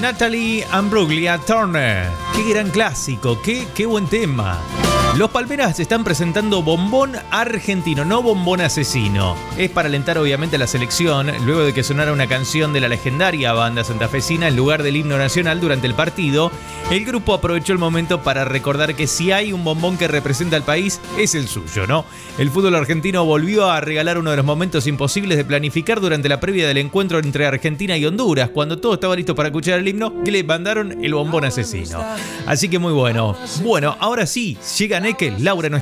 Natalie Imbruglia Turner. Qué gran clásico, qué buen tema. Los Palmeras están presentando Bombón Argentino, no Bombón Asesino. Es para alentar obviamente a la selección, luego de que sonara una canción de la legendaria banda santafesina en lugar del himno nacional durante el partido. El grupo aprovechó el momento para recordar que si hay un bombón que representa al país, es el suyo, ¿no? El fútbol argentino volvió a regalar uno de los momentos imposibles de planificar durante la previa del encuentro entre Argentina y Honduras, cuando todo estaba listo para escuchar el himno, y le mandaron el bombón asesino. Así que muy bueno. Bueno, ahora sí, llega Eckel, Laura.